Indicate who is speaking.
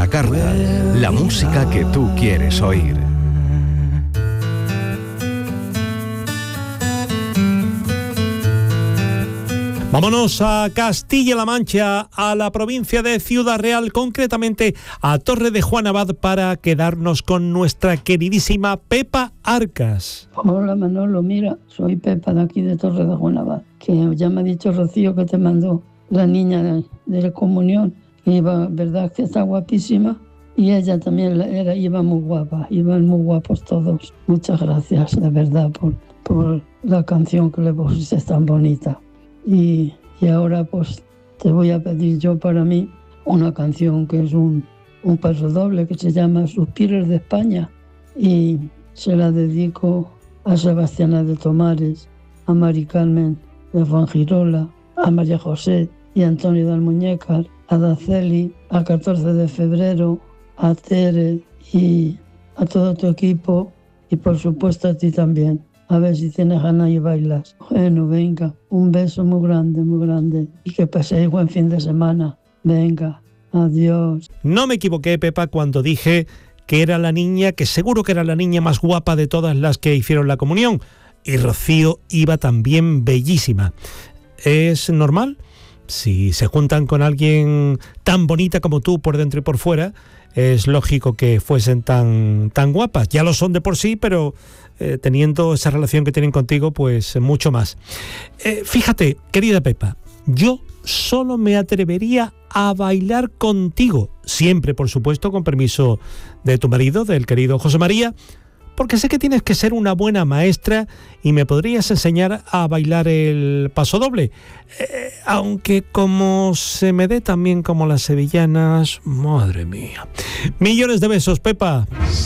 Speaker 1: la carta, la música que tú quieres oír.
Speaker 2: Vámonos a Castilla-La Mancha, a la provincia de Ciudad Real, concretamente a Torre de Juan Abad, para quedarnos con nuestra queridísima Pepa Arcas.
Speaker 3: Hola Manolo, mira, soy Pepa de aquí de Torre de Juan Abad, que ya me ha dicho Rocío que te mandó la niña de la comunión, iba, verdad que está guapísima, y ella también iba muy guapa, iban muy guapos todos. Muchas gracias, de verdad, por la canción que le pusiste tan bonita. Y ahora pues te voy a pedir yo para mí una canción que es un paso doble que se llama Suspiros de España, y se la dedico a Sebastiana de Tomares, a Mari Carmen de Fuengirola, a María José y Antonio de Almuñécar, a Daceli, a 14 de febrero, a Tere y a todo tu equipo, y por supuesto a ti también. A ver si tienes ganas y bailas. Bueno, venga, un beso muy grande y que paséis buen fin de semana. Venga, adiós.
Speaker 2: No me equivoqué, Pepa, cuando dije que era la niña, que seguro que era la niña más guapa de todas las que hicieron la comunión. Y Rocío iba también bellísima. ¿Es normal? Si se juntan con alguien tan bonita como tú por dentro y por fuera, es lógico que fuesen tan guapas. Ya lo son de por sí, pero teniendo esa relación que tienen contigo, pues mucho más. Fíjate, querida Pepa, yo solo me atrevería a bailar contigo, siempre, por supuesto, con permiso de tu marido, del querido José María, porque sé que tienes que ser una buena maestra y me podrías enseñar a bailar el paso doble. Aunque como se me dé también como las sevillanas, madre mía. Millones de besos, Pepa.